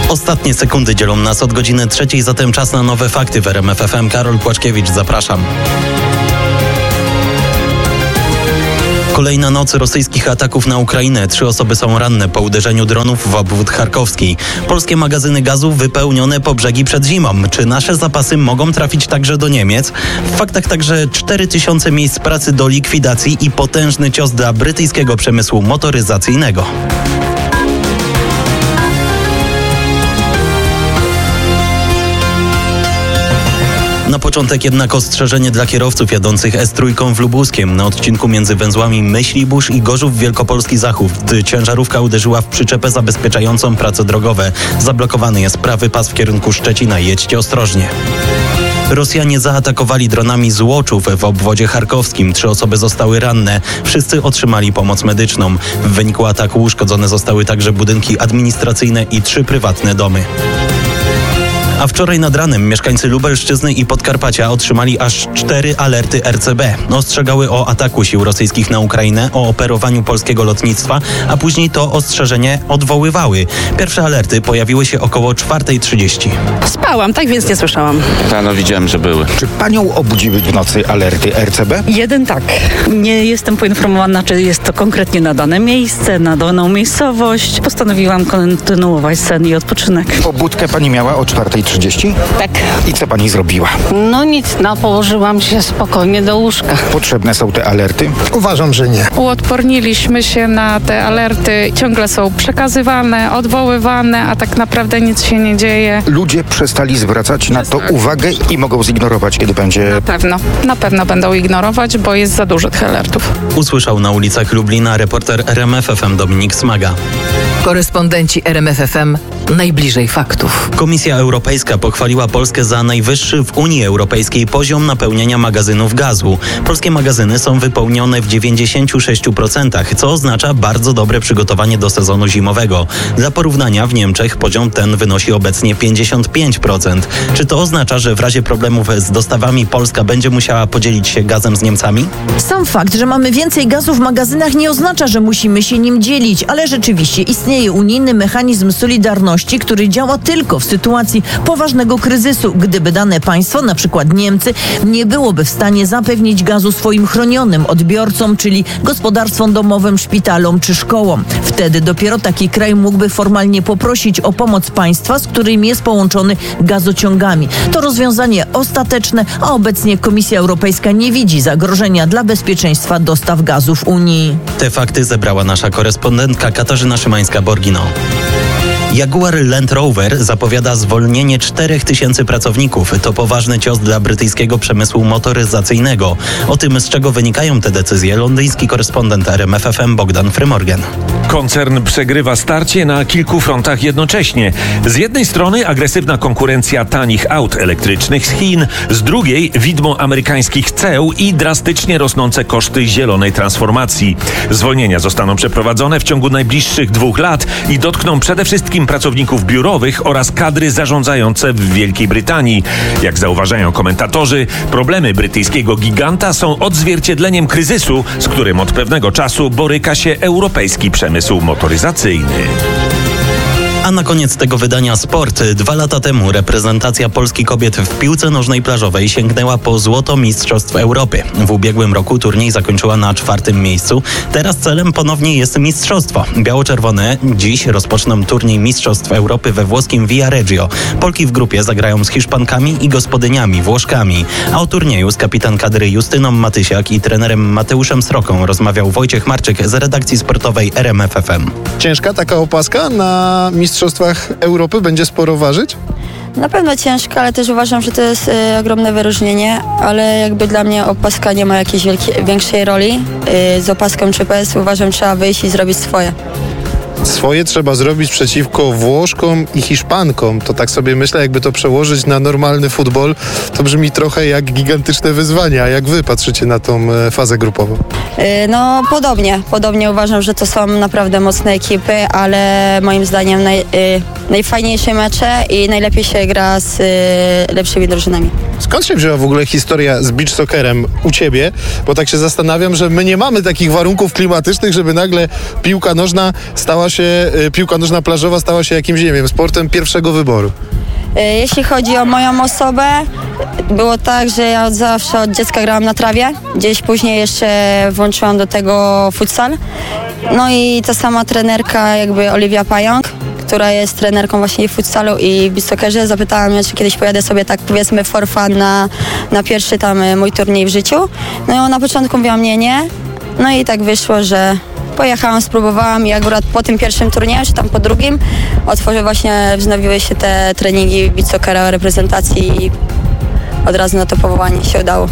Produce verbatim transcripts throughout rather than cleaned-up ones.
Ostatnie sekundy dzielą nas od godziny trzeciej, zatem czas na nowe fakty w R M F F M. Karol Płaczkiewicz, zapraszam. Kolejna noc rosyjskich ataków na Ukrainę. Trzy osoby są ranne po uderzeniu dronów w obwód charkowski. Polskie magazyny gazu wypełnione po brzegi przed zimą. Czy nasze zapasy mogą trafić także do Niemiec? W faktach także cztery tysiące miejsc pracy do likwidacji i potężny cios dla brytyjskiego przemysłu motoryzacyjnego. Na początek jednak ostrzeżenie dla kierowców jadących S trzy w Lubuskiem. Na odcinku między węzłami Myślibórz i Gorzów Wielkopolski Zachód ciężarówka uderzyła w przyczepę zabezpieczającą prace drogowe. Zablokowany jest prawy pas w kierunku Szczecina. Jedźcie ostrożnie. Rosjanie zaatakowali dronami Złoczów w obwodzie charkowskim. Trzy osoby zostały ranne. Wszyscy otrzymali pomoc medyczną. W wyniku ataku uszkodzone zostały także budynki administracyjne i trzy prywatne domy. A wczoraj nad ranem mieszkańcy Lubelszczyzny i Podkarpacia otrzymali aż cztery alerty R C B. Ostrzegały o ataku sił rosyjskich na Ukrainę, o operowaniu polskiego lotnictwa, a później to ostrzeżenie odwoływały. Pierwsze alerty pojawiły się około czwartej trzydzieści. Spałam, tak więc nie słyszałam. Rano widziałem, że były. Czy panią obudziły w nocy alerty R C B? Jeden tak. Nie jestem poinformowana, czy jest to konkretnie na dane miejsce, na daną miejscowość. Postanowiłam kontynuować sen i odpoczynek. Pobudkę pani miała o czwartej trzydzieści? Tak. I co pani zrobiła? No nic, no położyłam się spokojnie do łóżka. Potrzebne są te alerty? Uważam, że nie. Uodporniliśmy się na te alerty. Ciągle są przekazywane, odwoływane, a tak naprawdę nic się nie dzieje. Ludzie przestali zwracać na to uwagę i mogą zignorować, kiedy będzie... Na pewno, na pewno będą ignorować, bo jest za dużo tych alertów. Usłyszał na ulicach Lublina reporter R M F F M Dominik Smaga. Korespondenci R M F F M najbliżej faktów. Komisja Europejska pochwaliła Polskę za najwyższy w Unii Europejskiej poziom napełnienia magazynów gazu. Polskie magazyny są wypełnione w dziewięćdziesięciu sześciu procentach, co oznacza bardzo dobre przygotowanie do sezonu zimowego. Dla porównania w Niemczech poziom ten wynosi obecnie pięćdziesiąt pięć procent. Czy to oznacza, że w razie problemów z dostawami Polska będzie musiała podzielić się gazem z Niemcami? Sam fakt, że mamy więcej gazu w magazynach nie oznacza, że musimy się nim dzielić, ale rzeczywiście istnieje unijny mechanizm solidarności, który działa tylko w sytuacji poważnego kryzysu. Gdyby dane państwo, na przykład Niemcy, nie byłoby w stanie zapewnić gazu swoim chronionym odbiorcom, czyli gospodarstwom domowym, szpitalom czy szkołom. Wtedy dopiero taki kraj mógłby formalnie poprosić o pomoc państwa, z którym jest połączony gazociągami. To rozwiązanie ostateczne, a obecnie Komisja Europejska nie widzi zagrożenia dla bezpieczeństwa dostaw gazu w Unii. Te fakty zebrała nasza korespondentka Katarzyna Szymańska-Borgino. Jaguar Land Rover zapowiada zwolnienie czterech tysięcy pracowników. To poważny cios dla brytyjskiego przemysłu motoryzacyjnego. O tym, z czego wynikają te decyzje, londyński korespondent R M F F M Bogdan Frymorgan. Koncern przegrywa starcie na kilku frontach jednocześnie. Z jednej strony agresywna konkurencja tanich aut elektrycznych z Chin, z drugiej widmo amerykańskich ceł i drastycznie rosnące koszty zielonej transformacji. Zwolnienia zostaną przeprowadzone w ciągu najbliższych dwóch lat i dotkną przede wszystkim pracowników biurowych oraz kadry zarządzające w Wielkiej Brytanii. Jak zauważają komentatorzy, problemy brytyjskiego giganta są odzwierciedleniem kryzysu, z którym od pewnego czasu boryka się europejski przemysł motoryzacyjny. A na koniec tego wydania sport. Dwa lata temu reprezentacja Polski kobiet w piłce nożnej plażowej sięgnęła po złoto Mistrzostw Europy. W ubiegłym roku turniej zakończyła na czwartym miejscu. Teraz celem ponownie jest mistrzostwo. Biało-czerwone dziś rozpoczną turniej Mistrzostw Europy we włoskim Viareggio. Polki w grupie zagrają z Hiszpankami i gospodyniami Włoszkami. A o turnieju z kapitan kadry Justyną Matysiak i trenerem Mateuszem Sroką rozmawiał Wojciech Marczyk z redakcji sportowej R M F F M. Ciężka taka opaska na Mistrzostwach Europy? Będzie sporo ważyć? Na pewno ciężka, ale też uważam, że to jest y, ogromne wyróżnienie, ale jakby dla mnie opaska nie ma jakiejś wielkiej, większej roli. Y, z opaską czy bez uważam, trzeba wyjść i zrobić swoje. Swoje trzeba zrobić przeciwko Włoszkom i Hiszpankom. To tak sobie myślę, jakby to przełożyć na normalny futbol, to brzmi trochę jak gigantyczne wyzwania. A jak wy patrzycie na tą fazę grupową? Yy, no podobnie. Podobnie uważam, że to są naprawdę mocne ekipy, ale moim zdaniem naj, yy, najfajniejsze mecze i najlepiej się gra z y, lepszymi drużynami. Skąd się wzięła w ogóle historia z beach soccerem u ciebie? Bo tak się zastanawiam, że my nie mamy takich warunków klimatycznych, żeby nagle piłka nożna stała się, y, piłka nożna plażowa stała się jakimś, nie wiem, sportem pierwszego wyboru. Jeśli chodzi o moją osobę, było tak, że ja od zawsze od dziecka grałam na trawie. Gdzieś później jeszcze włączyłam do tego futsal. No i ta sama trenerka, jakby Oliwia Pająk, która jest trenerką właśnie w futsalu i w beach soccerze, zapytała mnie, czy kiedyś pojadę sobie tak powiedzmy for fun na, na pierwszy tam mój turniej w życiu. No i na początku mówiłam nie, nie. No i tak wyszło, że pojechałam, spróbowałam i akurat po tym pierwszym turnieju, czy tam po drugim, otworzyły właśnie, wznowiły się te treningi beach soccera reprezentacji i od razu na to powołanie się udało.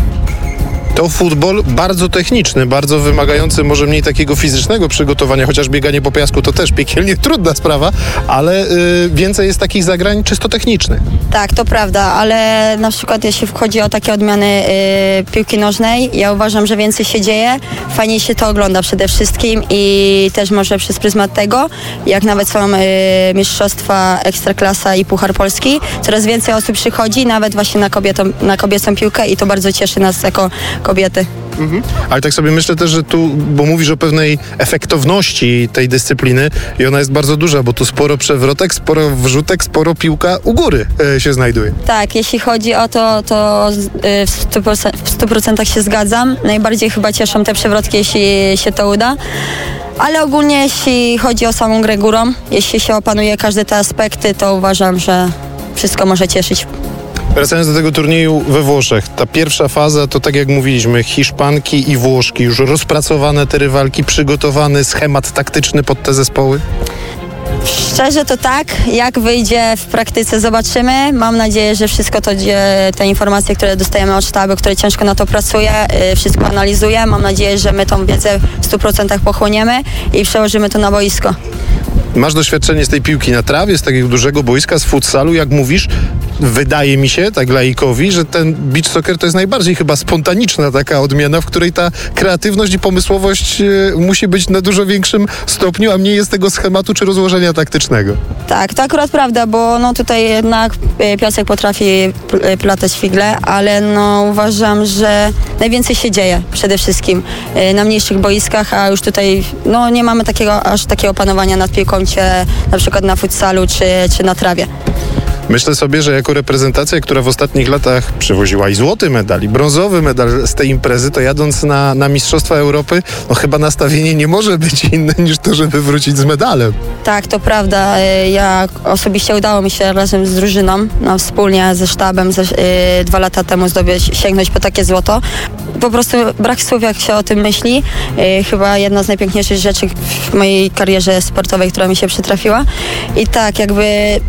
To futbol bardzo techniczny, bardzo wymagający może mniej takiego fizycznego przygotowania, chociaż bieganie po piasku to też piekielnie trudna sprawa, ale y, więcej jest takich zagrań czysto technicznych. Tak, to prawda, ale na przykład jeśli chodzi o takie odmiany y, piłki nożnej, ja uważam, że więcej się dzieje, fajniej się to ogląda przede wszystkim i też może przez pryzmat tego, jak nawet są y, mistrzostwa Ekstraklasa i Puchar Polski, coraz więcej osób przychodzi, nawet właśnie na kobietą, na kobiecą piłkę i to bardzo cieszy nas jako kobiety. Mhm. Ale tak sobie myślę też, że tu, bo mówisz o pewnej efektowności tej dyscypliny i ona jest bardzo duża, bo tu sporo przewrotek, sporo wrzutek, sporo piłka u góry e, się znajduje. Tak, jeśli chodzi o to, to y, w stu procentach się zgadzam. Najbardziej chyba cieszą te przewrotki, jeśli się to uda. Ale ogólnie jeśli chodzi o samą grę górą, jeśli się opanuje każde te aspekty, to uważam, że wszystko może cieszyć. Wracając do tego turnieju we Włoszech, ta pierwsza faza to tak jak mówiliśmy, Hiszpanki i Włoszki, już rozpracowane te rywalki, przygotowany schemat taktyczny pod te zespoły? Szczerze to tak, jak wyjdzie w praktyce zobaczymy. Mam nadzieję, że wszystko to, te informacje, które dostajemy od sztabu, które ciężko na to pracuje, wszystko analizuje. Mam nadzieję, że my tą wiedzę w stu procentach pochłoniemy i przełożymy to na boisko. Masz doświadczenie z tej piłki na trawie, z takiego dużego boiska, z futsalu, jak mówisz, wydaje mi się, tak laikowi, że ten beach soccer to jest najbardziej chyba spontaniczna taka odmiana, w której ta kreatywność i pomysłowość y, musi być na dużo większym stopniu, a mniej jest tego schematu czy rozłożenia taktycznego. Tak, to akurat prawda, bo no tutaj jednak piasek potrafi platać figle, ale no uważam, że najwięcej się dzieje przede wszystkim na mniejszych boiskach, a już tutaj no nie mamy takiego, aż takiego panowania nad piłką, cię, na przykład na futsalu czy, czy na trawie. Myślę sobie, że jako reprezentacja, która w ostatnich latach przywoziła i złoty medal, i brązowy medal z tej imprezy, to jadąc na, na Mistrzostwa Europy, no chyba nastawienie nie może być inne niż to, żeby wrócić z medalem. Tak, to prawda. Ja osobiście udało mi się razem z drużyną, no, wspólnie ze sztabem ze, yy, dwa lata temu zdobyć, sięgnąć po takie złoto. Po prostu brak słów, jak się o tym myśli. Yy, chyba jedna z najpiękniejszych rzeczy w mojej karierze sportowej, która mi się przytrafiła. I tak, jakby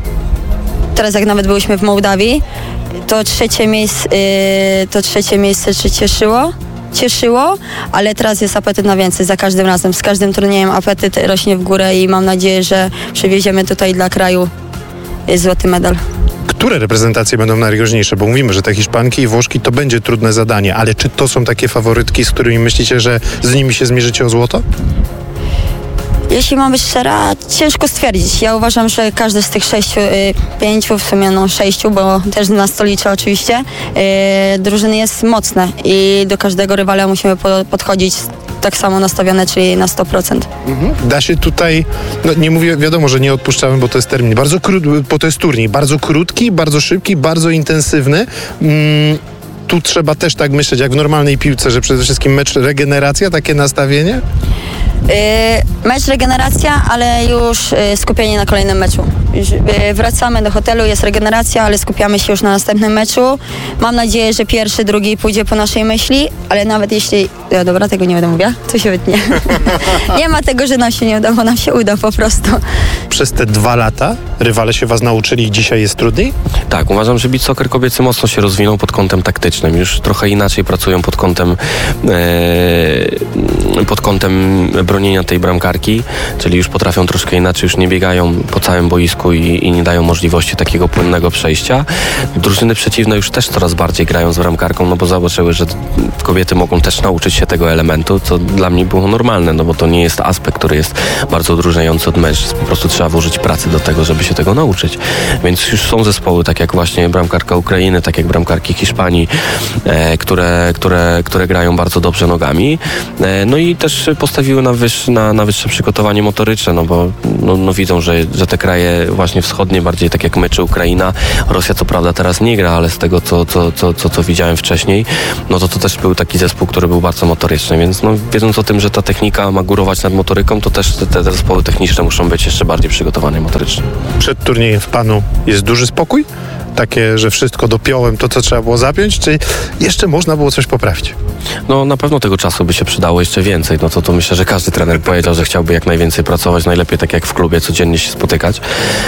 teraz jak nawet byliśmy w Mołdawii, to trzecie miejsce, yy, to trzecie miejsce czy cieszyło? Cieszyło, ale teraz jest apetyt na więcej za każdym razem. Z każdym turniejem apetyt rośnie w górę i mam nadzieję, że przywieziemy tutaj dla kraju złoty medal. Które reprezentacje będą najgroźniejsze? Bo mówimy, że te Hiszpanki i Włoszki to będzie trudne zadanie, ale czy to są takie faworytki, z którymi myślicie, że z nimi się zmierzycie o złoto? Jeśli mam być szczera, ciężko stwierdzić. Ja uważam, że każdy z tych sześciu, y, pięciu, w sumie no sześciu, bo też na stolicze oczywiście, y, drużyny jest mocne i do każdego rywala musimy po, podchodzić tak samo nastawione, czyli na sto procent. Mhm. Da się tutaj, no nie mówię, wiadomo, że nie odpuszczamy, bo to jest termin, bardzo krótki, bo to jest turniej, bardzo krótki, bardzo szybki, bardzo intensywny. Mm. Tu trzeba też tak myśleć, jak w normalnej piłce, że przede wszystkim mecz regeneracja, takie nastawienie? Yy, mecz regeneracja, ale już yy, skupienie na kolejnym meczu. Już, yy, wracamy do hotelu, jest regeneracja, ale skupiamy się już na następnym meczu. Mam nadzieję, że pierwszy, drugi pójdzie po naszej myśli, ale nawet jeśli... Ja, dobra, tego nie będę mówiła, to się wytnie. Nie ma tego, że nam się nie uda, bo nam się uda po prostu. Przez te dwa lata rywale się was nauczyli i dzisiaj jest trudniej? Tak, uważam, że beach soccer kobiecy mocno się rozwinął pod kątem taktycznym. Już trochę inaczej pracują pod kątem e, pod kątem bronienia tej bramkarki, czyli już potrafią troszkę inaczej, już nie biegają po całym boisku i, i nie dają możliwości takiego płynnego przejścia. Drużyny przeciwne już też coraz bardziej grają z bramkarką, no bo zobaczyły, że kobiety mogą też nauczyć się tego elementu, co dla mnie było normalne, no bo to nie jest aspekt, który jest bardzo odróżniający od mężczyzn. Po prostu trzeba trzeba włożyć pracy do tego, żeby się tego nauczyć. Więc już są zespoły, tak jak właśnie bramkarka Ukrainy, tak jak bramkarki Hiszpanii, e, które, które, które grają bardzo dobrze nogami. E, no i też postawiły na, wyż, na, na wyższe przygotowanie motoryczne, no bo no, no widzą, że, że te kraje właśnie wschodnie, bardziej tak jak my czy Ukraina, Rosja co prawda teraz nie gra, ale z tego co, co, co, co, co widziałem wcześniej, no to to też był taki zespół, który był bardzo motoryczny, więc no, wiedząc o tym, że ta technika ma górować nad motoryką, to też te, te zespoły techniczne muszą być jeszcze bardziej przygotowane motorycznie. Przed turniejem w Panu jest duży spokój? Takie, że wszystko dopiąłem to, co trzeba było zapiąć, czy jeszcze można było coś poprawić? No na pewno tego czasu by się przydało jeszcze więcej. No to, to myślę, że każdy trener powiedział, że chciałby jak najwięcej pracować, najlepiej tak jak w klubie, codziennie się spotykać.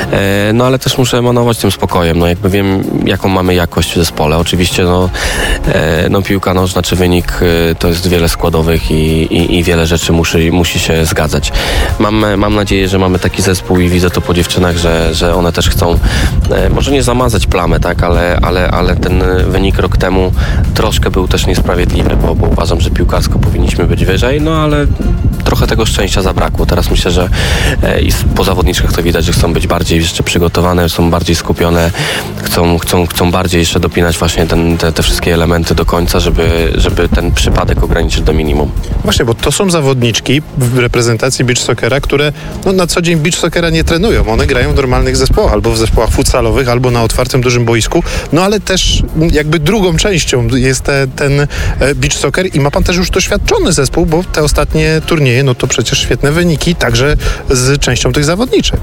E, no ale też muszę emanować tym spokojem. No jakby wiem, jaką mamy jakość w zespole. Oczywiście no, e, no piłka nożna czy wynik e, to jest wiele składowych i, i, i wiele rzeczy musi, musi się zgadzać. Mam, mam nadzieję, że mamy taki zespół i widzę to po dziewczynach, że, że one też chcą e, może nie zamazać plamę, tak, ale, ale, ale ten wynik rok temu troszkę był też niesprawiedliwy, bo, bo uważam, że piłkarsko powinniśmy być wyżej, no ale trochę tego szczęścia zabrakło. Teraz myślę, że e, i po zawodniczkach to widać, że chcą być bardziej jeszcze przygotowane, są bardziej skupione, chcą, chcą, chcą bardziej jeszcze dopinać właśnie ten, te, te wszystkie elementy do końca, żeby, żeby ten przypadek ograniczyć do minimum. Właśnie, bo to są zawodniczki w reprezentacji beach soccera, które no, na co dzień beach soccera nie trenują. One grają w normalnych zespołach, albo w zespołach futsalowych, albo na otwartym, dużym boisku, no ale też jakby drugą częścią jest te, ten beach soccer i ma pan też już doświadczony zespół, bo te ostatnie turnieje, no to przecież świetne wyniki, także z częścią tych zawodniczek.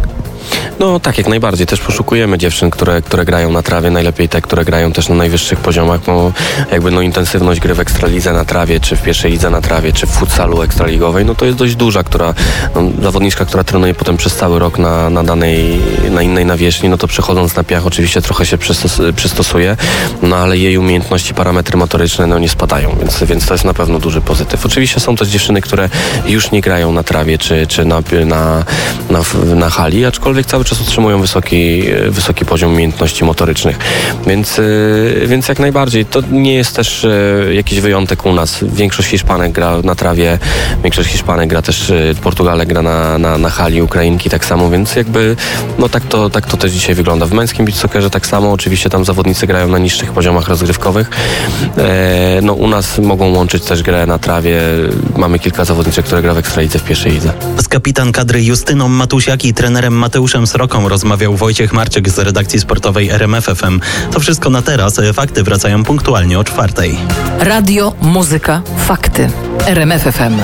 No tak, jak najbardziej. Też poszukujemy dziewczyn, które, które grają na trawie, najlepiej te, które grają też na najwyższych poziomach, bo jakby no intensywność gry w Ekstralidze na trawie, czy w pierwszej lidze na trawie, czy w futsalu ekstraligowej, no to jest dość duża, która, no, zawodniczka, która trenuje potem przez cały rok na, na danej, na innej nawierzchni, no to przechodząc na piach oczywiście trochę się przystos, przystosuje, no ale jej umiejętności, parametry motoryczne, no nie spadają, więc, więc to jest na pewno duży pozytyw. Oczywiście są też dziewczyny, które już nie grają na trawie, czy, czy na, na, na, na hali, aczkolwiek cały czas utrzymują wysoki, wysoki poziom umiejętności motorycznych. Więc, więc jak najbardziej. To nie jest też jakiś wyjątek u nas. Większość Hiszpanek gra na trawie, większość Hiszpanek gra też, Portugalek gra na, na, na hali, Ukrainki tak samo, więc jakby no tak to, tak to też dzisiaj wygląda. W męskim beach soccerze tak samo. Oczywiście tam zawodnicy grają na niższych poziomach rozgrywkowych. E, no u nas mogą łączyć też grę na trawie. Mamy kilka zawodniczek, które gra w Ekstralidze w pierwszej lidze. Z kapitan kadry Justyną Matusiak i trenerem Mateuszem Sroką rozmawiał Wojciech Marczyk z redakcji sportowej R M F F M. To wszystko na teraz. Fakty wracają punktualnie o czwartej. Radio, muzyka, fakty. R M F F M.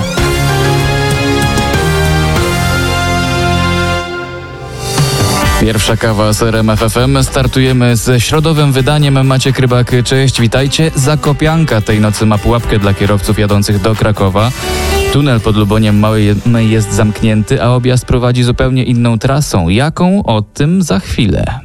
Pierwsza kawa z R M F F M. Startujemy ze środowym wydaniem. Maciek Rybak, cześć, witajcie. Zakopianka tej nocy ma pułapkę dla kierowców jadących do Krakowa. Tunel pod Luboniem Małej jest zamknięty, a objazd prowadzi zupełnie inną trasą. Jaką? O tym za chwilę.